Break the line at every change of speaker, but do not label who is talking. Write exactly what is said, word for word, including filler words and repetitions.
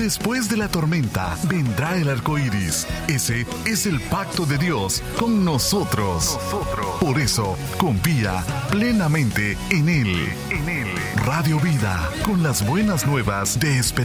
Después de la tormenta vendrá el arco iris. Ese es el pacto de Dios con nosotros. nosotros. Por eso, confía plenamente en Él. En Él. Radio Vida, con las buenas nuevas de esperanza.